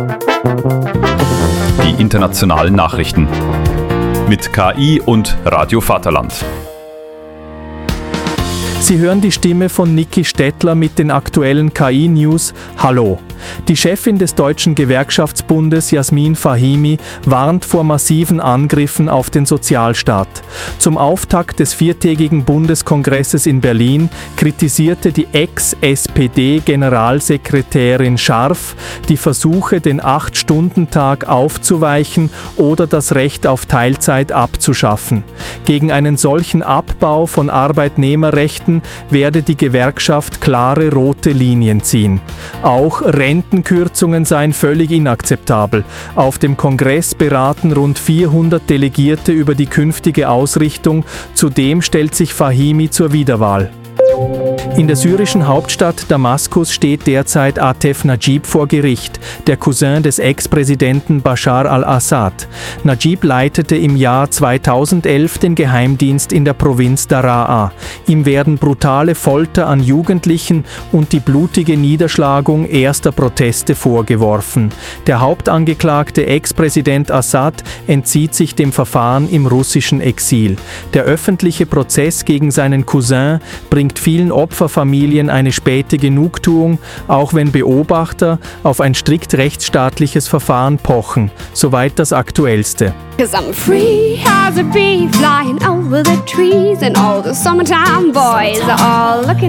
Die internationalen Nachrichten mit KI und Radio Vaterland. Sie hören die Stimme von Niki Stettler mit den aktuellen KI-News. Hallo! Die Chefin des Deutschen Gewerkschaftsbundes, Jasmin Fahimi, warnt vor massiven Angriffen auf den Sozialstaat. Zum Auftakt des viertägigen Bundeskongresses in Berlin kritisierte die Ex-SPD-Generalsekretärin Scharf die Versuche, den 8-Stunden-Tag aufzuweichen oder das Recht auf Teilzeit abzuschaffen. Gegen einen solchen Abbau von Arbeitnehmerrechten werde die Gewerkschaft klare rote Linien ziehen. Auch Rentenkürzungen seien völlig inakzeptabel. Auf dem Kongress beraten rund 400 Delegierte über die künftige Ausrichtung. Zudem stellt sich Fahimi zur Wiederwahl. In der syrischen Hauptstadt Damaskus steht derzeit Atef Najib vor Gericht, der Cousin des Ex-Präsidenten Bashar al-Assad. Najib leitete im Jahr 2011 den Geheimdienst in der Provinz Daraa. Ihm werden brutale Folter an Jugendlichen und die blutige Niederschlagung erster Proteste vorgeworfen. Der Hauptangeklagte Ex-Präsident Assad entzieht sich dem Verfahren im russischen Exil. Der öffentliche Prozess gegen seinen Cousin bringt vielen Opferfamilien eine späte Genugtuung, auch wenn Beobachter auf ein strikt rechtsstaatliches Verfahren pochen. Soweit das Aktuellste. 'Cause I'm free as a bee flying over the trees, and all the summertime boys are all looking